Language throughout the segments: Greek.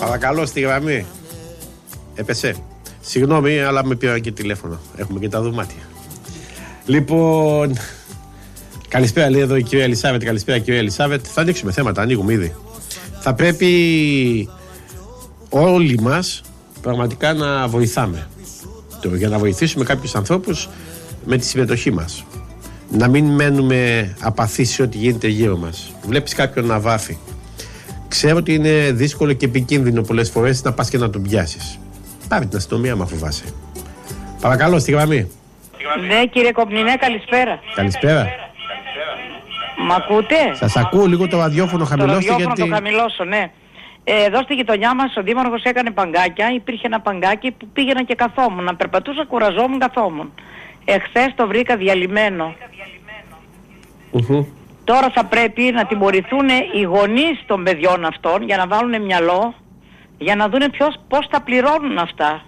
Παρακαλώ, στη γραμμή. Έπεσε. Συγγνώμη, αλλά με πήρα και τηλέφωνο. Έχουμε και τα δωμάτια. Λοιπόν, καλησπέρα, λέει εδώ η κυρία Ελισάβετ. Καλησπέρα, κυρία Ελισάβετ. Θα ανοίξουμε θέματα, ανοίγουμε ήδη. Θα πρέπει όλοι μας πραγματικά να βοηθάμε. Για να βοηθήσουμε κάποιους ανθρώπους με τη συμμετοχή μας. Να μην μένουμε απαθείς σε ό,τι γίνεται γύρω μας. Βλέπεις κάποιον να βάφει. Ξέρω ότι είναι δύσκολο και επικίνδυνο πολλές φορές να πας και να τον πιάσεις. Πάρε την αστυνομία, μα φοβάσαι. Παρακαλώ, στη γραμμή. Ναι, κύριε Κοπνινέ, καλησπέρα. Καλησπέρα. Μ' ακούτε? Σας ακούω, λίγο το ραδιόφωνο χαμηλώστε. Το ραδιόφωνο το χαμηλώσω, ναι. Εδώ στη γειτονιά μας ο δήμαρχος έκανε παγκάκια. Υπήρχε ένα παγκάκι που πήγαινα και καθόμουν. Να περπατούσα, κουραζόμουν, καθόμουν. Εχθές το βρήκα διαλυμένο. Τώρα θα πρέπει να τιμωρηθούν οι γονείς των παιδιών αυτών για να βάλουν μυαλό, για να δουν πώς θα πληρώνουν αυτά.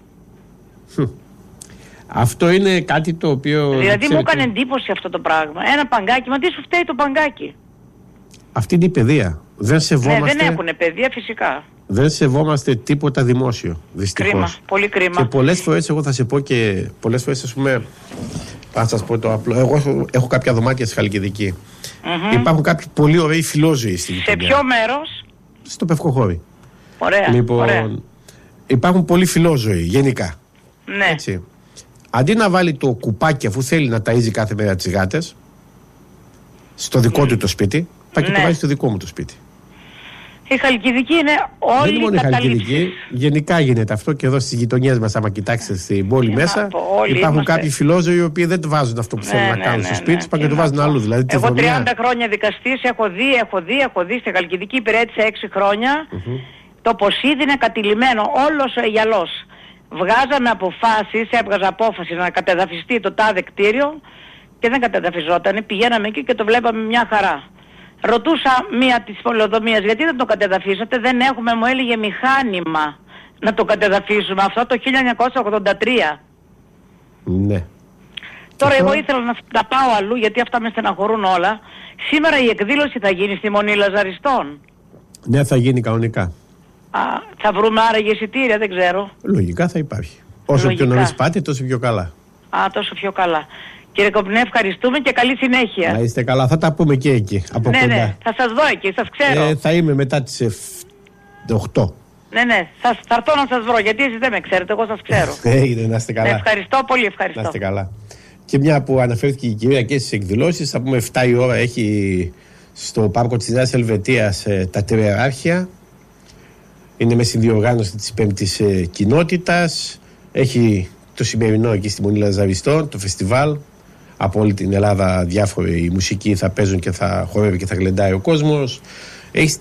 Αυτό είναι κάτι το οποίο... Δηλαδή μου έκανε εντύπωση αυτό το πράγμα. Ένα παγκάκι, μα τι σου φταίει το παγκάκι? Αυτή είναι η παιδεία. Δεν σεβόμαστε... Ναι, δεν έχουνε παιδεία φυσικά. Δεν σεβόμαστε τίποτα δημόσιο, δυστυχώς. Κρίμα, πολύ κρίμα. Και πολλές φορές, εγώ θα σε πω και πολλές φορές, ας πούμε, θα σας πω το απλό. Εγώ έχω κάποια δωμάτια στη Χαλκιδική. Υπάρχουν κάποιοι πολύ ωραίοι φιλόζωοι στη γειτονιά. Σε ποιο μέρος? Στο Πευκοχώρι. Ωραία, λοιπόν, ωραία. Υπάρχουν πολύ φιλόζωοι, γενικά. Ναι. Έτσι. Αντί να βάλει το κουπάκι, αφού θέλει να ταΐζει κάθε μέρα τις γάτες, στο δικό του το σπίτι, πάει και το βάζει στο δικό μου το σπίτι. Η Χαλκιδική είναι όλη. Δεν είναι μόνο η Χαλκιδική, γενικά γίνεται αυτό και εδώ στις γειτονιές μας, άμα κοιτάξετε στην πόλη μέσα, υπάρχουν κάποιοι φιλόζωοι οι οποίοι δεν βάζουν αυτό που θέλουν να κάνουν στο σπίτι τους, πάνε και το βάζουν αλλού. Δηλαδή, εγώ 30 χρόνια δικαστής έχω δει στη Χαλκιδική, υπηρέτησα 6 χρόνια. Το Ποσίδι είναι κατηλημμένο, όλος ο Αιγιαλός. Βγάζαμε αποφάσεις, έβγαζα απόφαση να κατεδαφιστεί το τάδε κτίριο και δεν κατεδαφιζόταν. Πηγαίναμε εκεί και το βλέπαμε μια χαρά. Ρωτούσα μία της πολεοδομίας, γιατί δεν το κατεδαφίσατε? Δεν έχουμε, μου έλεγε, μηχάνημα να το κατεδαφίσουμε. Αυτό το 1983. Ναι. Τώρα εγώ ήθελα να πάω αλλού, γιατί αυτά με στεναχωρούν όλα. Σήμερα η εκδήλωση θα γίνει στη Μονή Λαζαριστών. Ναι, θα γίνει κανονικά. Θα βρούμε άραγε εισιτήρια, δεν ξέρω. Λογικά θα υπάρχει. Όσο πιο νωρίς πάτε, τόσο πιο καλά. Τόσο πιο καλά. Κύριε Κοπνέ, ευχαριστούμε και καλή συνέχεια. Να είστε καλά, θα τα πούμε και εκεί. Από κοντά. Ναι, θα σας δω εκεί, σας ξέρω. Θα είμαι μετά τις 8. Ναι, θα έρθω να σας βρω, γιατί εσείς δεν με ξέρετε, εγώ σας ξέρω. Να είστε καλά. Ευχαριστώ πολύ, ευχαριστώ. Να είστε καλά. Και μια που αναφέρθηκε η κυρία και στις εκδηλώσεις, θα πούμε 7 η ώρα έχει στο πάρκο της Νέας Ελβετίας τα Τερεράρχια. Είναι με συνδιοργάνωση της 5ης κοινότητας. Έχει το σημερινό εκεί στη Μονή Λαζαριστών, το φεστιβάλ. Από όλη την Ελλάδα διάφοροι μουσικοί θα παίζουν και θα χορεύει και θα γλεντάει ο κόσμος. Έχει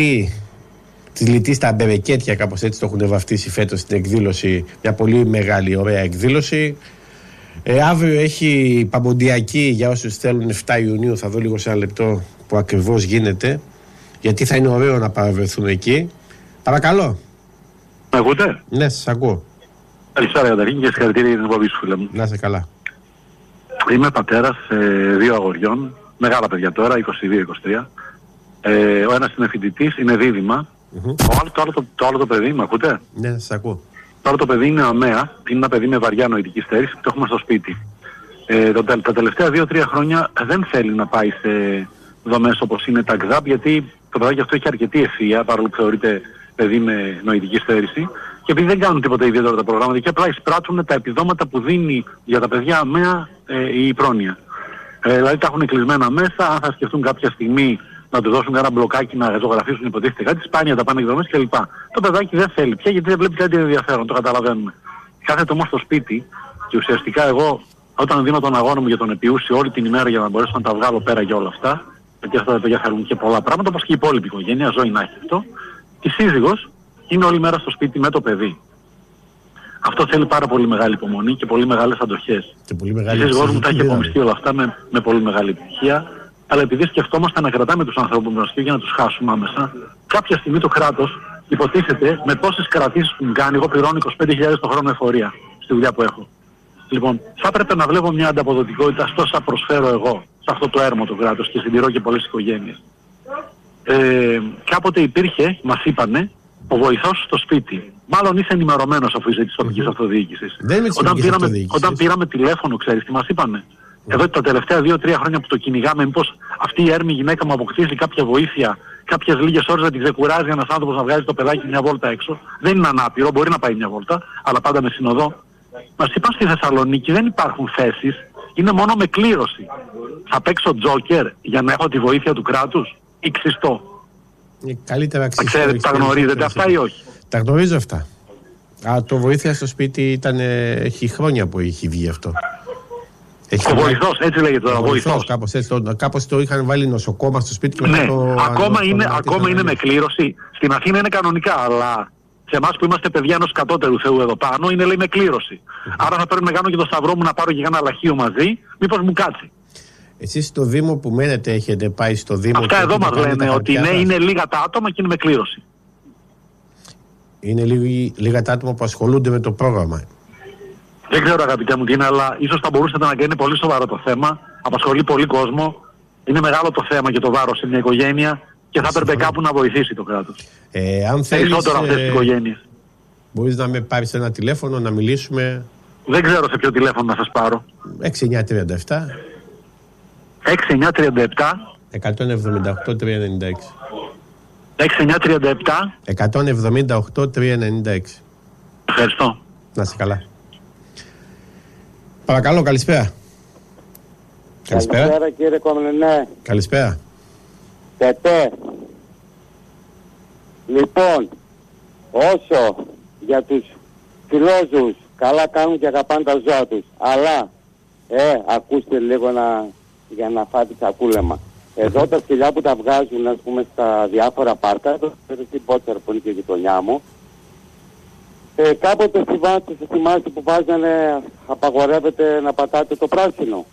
τη λυτή στα Μπερεκέτια, κάπως έτσι το έχουν βαφτίσει φέτος στην εκδήλωση. Μια πολύ μεγάλη, ωραία εκδήλωση. Αύριο έχει παμποντιακή για όσους θέλουν 7 Ιουνίου. Θα δω λίγο σε ένα λεπτό που ακριβώς γίνεται. Γιατί θα είναι ωραίο να παραβρεθούν εκεί. Παρακαλώ. Με ακούτε? Ναι, σας ακούω. Καλησπέρα καταρχήν και συγχαρητήρια για την εκπομπή σου, φίλε μου. Να είστε καλά. Είμαι πατέρας 2 αγοριών, μεγάλα παιδιά τώρα, 22-23. Ο ένας είναι φοιτητής, είναι δίδυμα. Το άλλο το παιδί, με ακούτε? Ναι, σας ακούω. Το άλλο το παιδί είναι αμαία, είναι ένα παιδί με βαριά νοητική στέρηση, το έχουμε στο σπίτι. Τα τελευταία 2-3 χρόνια δεν θέλει να πάει σε δομές όπως είναι τα ΚΔΑΠ, γιατί το παιδάκι αυτό έχει αρκετή ευφυΐα, παρόλο που θεωρείται παιδί με νοητική στέρηση. Και επειδή δεν κάνουν τίποτα ιδιαίτερο τα προγράμματα και απλά εισπράττουν τα επιδόματα που δίνει για τα παιδιά αμαία η πρόνοια. Δηλαδή τα έχουν κλεισμένα μέσα, αν θα σκεφτούν κάποια στιγμή να του δώσουν ένα μπλοκάκι να ζωγραφίσουν υποτίθεται κάτι, σπάνια τα πάνε εκδρομές κλπ. Το παιδάκι δεν θέλει πια γιατί δεν βλέπει κάτι ενδιαφέρον, το καταλαβαίνουμε. Κάθεται όμως στο σπίτι και ουσιαστικά εγώ όταν δίνω τον αγώνα μου για τον επιούσιο όλη την ημέρα για να μπορέσω να τα βγάλω πέρα για όλα αυτά, γιατί αυτά τα παιδιά θέλουν και πολλά πράγματα όπως και η υπόλοιπη οικογένεια, ζωή να έχει αυτό, η σύζυγος είναι όλη μέρα στο σπίτι με το παιδί. Αυτό θέλει πάρα πολύ μεγάλη υπομονή και πολύ μεγάλες αντοχές. Η σύζυγός μου τα έχει επομιστεί όλα αυτά με πολύ μεγάλη επιτυχία, αλλά επειδή σκεφτόμαστε να κρατάμε τους ανθρώπους μας και για να τους χάσουμε άμεσα, κάποια στιγμή το κράτος υποτίθεται με πόσες κρατήσεις που μου κάνει, εγώ πληρώνω 25.000 το χρόνο εφορία στη δουλειά που έχω. Λοιπόν, θα έπρεπε να βλέπω μια ανταποδοτικότητα στο όσα προσφέρω εγώ σε αυτό το έρμο του κράτους και συντηρώ και πολλές οικογένειες. Κάποτε υπήρχε, μας είπανε, ο βοηθός στο σπίτι. Μάλλον είσαι ενημερωμένος αφού είσαι της τοπικής αυτοδιοίκησης. Όταν πήραμε τηλέφωνο, ξέρεις τι μας είπανε? Εδώ τα τελευταία 2-3 χρόνια που το κυνηγάμε, μήπως αυτή η έρμη γυναίκα μου αποκτήσει κάποια βοήθεια, κάποιες λίγες ώρες να την ξεκουράζει ένας άνθρωπος να βγάζει το παιδάκι μια βόλτα έξω. Δεν είναι ανάπηρο, μπορεί να πάει μια βόλτα, αλλά πάντα με συνοδό. Μας είπαν στη Θεσσαλονίκη δεν υπάρχουν θέσεις, είναι μόνο με κλήρωση. Θα παίξω τζόκερ για να έχω τη βοήθεια του κράτους ή ξυστό? Καλύτερα ξυστό. Ξέρετε, τα γνωρίζετε αυτά ή όχι? Τα γνωρίζω αυτά. Το βοήθεια στο σπίτι έχει χρόνια που έχει βγει αυτό. Ο βοηθός, έτσι λέγεται τώρα, βοηθός. Κάπως το είχαν βάλει νοσοκόμα στο σπίτι και ναι, ακόμα είναι με κλήρωση. Στην Αθήνα είναι κανονικά, αλλά σε εμάς που είμαστε παιδιά ενός κατώτερου Θεού εδώ πάνω, είναι λέει με κλήρωση. Άρα θα πρέπει να κάνω και το σταυρό μου να πάρω και ένα λαχείο μαζί, μήπως μου κάτσει. Εσείς στο Δήμο που μένετε έχετε πάει στο Δήμο? Αυτά εδώ μας λένε ότι ναι, είναι λίγα τα άτομα και είναι με κλήρωση. Είναι λίγα τα άτομα που ασχολούνται με το πρόγραμμα. Δεν ξέρω αγαπητέ μου τι είναι, αλλά ίσως θα μπορούσατε να είναι πολύ σοβαρό το θέμα. Απασχολεί πολύ κόσμο. Είναι μεγάλο το θέμα και το βάρος σε μια οικογένεια και θα έπρεπε κάπου να βοηθήσει το κράτος. Αν θέλεις, περισσότερο αυτές τις οικογένειες. Μπορείς να με πάρεις ένα τηλέφωνο να μιλήσουμε? Δεν ξέρω σε ποιο τηλέφωνο να σας πάρω. 6937 6937 178 396 6937 178 396. Ευχαριστώ. Να είσαι καλά. Παρακαλώ, καλησπέρα. Καλησπέρα κύριε Κομνηνέ. Καλησπέρα. Τετέ. Λοιπόν, όσο για τους φιλόζους καλά κάνουν και αγαπάνε τα ζώα τους, αλλά ακούστε λίγο για να φάτε τσακούλεμα. Εδώ τα σκυλιά που τα βγάζουν, ας πούμε, στα διάφορα πάρκα, εδώ στην Πότσαρ που είναι και η γειτονιά μου, κάποτε θυμάστε που βάζανε, απαγορεύεται να πατάτε το πράσινο.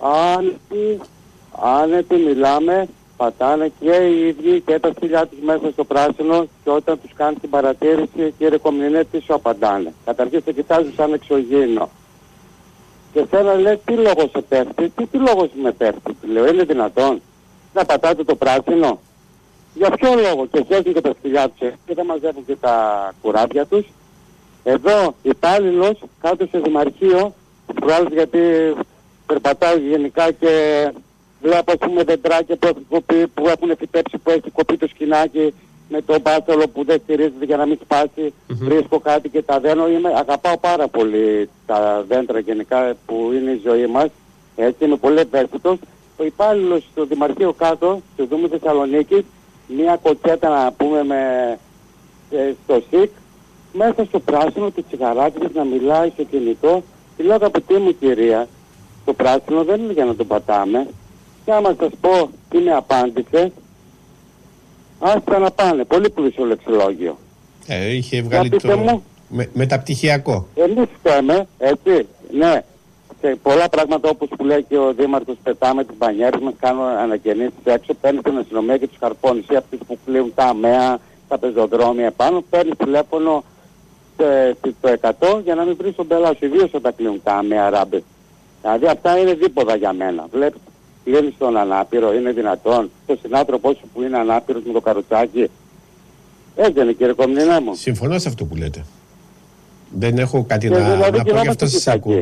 Άνετη μιλάμε, πατάνε και οι ίδιοι και τα σκυλιά τους μέσα στο πράσινο, και όταν τους κάνει την παρατήρηση, κύριε Κομνηνέ, τι σου απαντάνε? Καταρχήν σε κοιτάζουν σαν εξωγήινο. Και σένα λέει, τι λόγος σε πέφτει, τι λόγος με πέφτει? Λέω, είναι δυνατόν να πατάτε το πράσινο? Για ποιο λόγο? Και σώζουν και τα σκυλιά τους και δεν μαζεύουν και τα κουράβια τους. Εδώ υπάλληλος κάτω σε δημαρχείο, βγάλεις γιατί περπατάει γενικά και βλέπω, ας πούμε, δεντράκια που έχουν φυτέψει, που έχει κοπεί το σκηνάκι με το μπάσταλο που δεν στηρίζεται για να μην σπάσει. Βρίσκω κάτι και τα δένω. Αγαπάω πάρα πολύ τα δέντρα γενικά που είναι η ζωή μας. Έτσι, είμαι πολύ ευαίσθητος. Ο υπάλληλος στο δημαρχείο κάτω, στο Δήμο Θεσσαλονίκης, μια κοτσέτα να πούμε στο ΣΥΚ, μέσα στο πράσινο του τσιγαράκι της να μιλάει στο κινητό. Τη λέω, αγαπητή μου κυρία, το πράσινο δεν είναι για να το πατάμε. Και άμα σας πω τι με απάντησε, άστα να πάνε. Πολύ πλούσιο λεξιλόγιο. Είχε βγάλει το μεταπτυχιακό. Εμείς φταίμε, έτσι, ναι. Σε πολλά πράγματα όπως που λέει και ο Δήμαρχος, πετάμε τις μπανιέρες μας, κάνουμε ανακαινήσεις έξω, παίρνει την αστυνομία και τους χαρπώνεις, ή αυτούς που κλείουν τα αμαία, τα πεζοδρόμια επάνω, παίρνει τηλέφωνο το 100 για να μην βρεις τον πελά σου, ιδίως όταν κλείνουν τα αμαία ράμπες. Δηλαδή αυτά είναι δίποδα για μένα. Βλέπεις, κλείνεις τον ανάπηρο, είναι δυνατόν? Το συνάνθρωπό σου που είναι ανάπηρος με το καροτσάκι. Έτσι δεν είναι, κύριε Κομνηνέ μου? Συμφωνώ σε αυτό που λέτε. Δεν έχω κάτι να πω, γι' αυτό σας ακούω.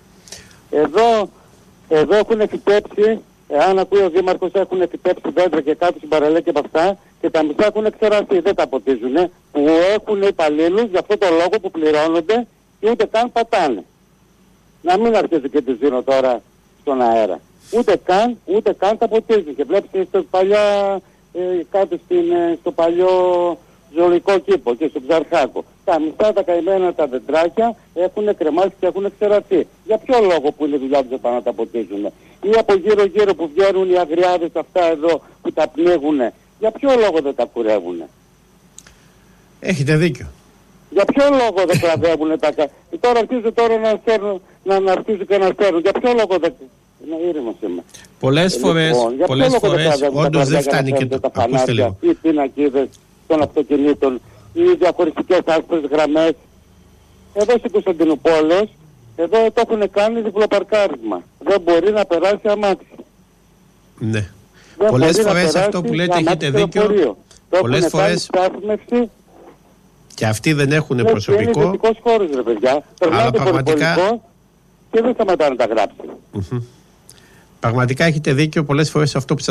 Εδώ έχουν φυτέψει, εάν ακούει ο Δήμαρχος, έχουν φυτέψει δέντρα και κάτω στην παραλία και από αυτά, και τα μισά έχουν εξεραστεί, δεν τα ποτίζουνε, που έχουν υπαλλήλους για αυτό το λόγο που πληρώνονται και ούτε καν πατάνε. Να μην αρχίσω και τη δίνω τώρα στον αέρα. Ούτε καν τα ποτίζουν. Και βλέπεις κάτω στο παλιό ζωολογικό κήπο και στο Ψαρχάκο. Τα μισά τα καημένα τα δεντράκια έχουν κρεμάσει και έχουν εξεραθεί. Για ποιο λόγο που είναι δουλειά τους να τα ποτίζουν? Ή από γύρω που βγαίνουν οι αγριάδες αυτά εδώ που τα πνίγουν. Για ποιο λόγο δεν τα κουρεύουν? Έχετε δίκιο. Για ποιο λόγο δεν κλαδεύουν τα τώρα αρχίζω τώρα να αρχίζω και να στέλνουν. Για ποιο λόγο δεν... Ήρεμος είμαι. Πολλές φορές όντως δεν φτάνει και το... Ακούστε λίγο. Οι πινακίδες των αυτοκινήτων, οι διαχωριστικές άσπρες γραμμές. Εδώ στην Κωνσταντινούπολης, εδώ το έχουν κάνει διπλοπαρκάρισμα. Δεν μπορεί να περάσει αμάξι. Ναι. Πολλές φορές αυτό που λέτε έχετε δίκιο. Πολλές φορές... Και αυτοί δεν έχουν Είναι προσωπικό. Είναι ιδιωτικός χώρος, ρε παιδιά. Περνάνε το πραγματικά... και δεν σταματάνε να τα γράψουν. Πραγματικά έχετε δίκιο πολλές φορές αυτό που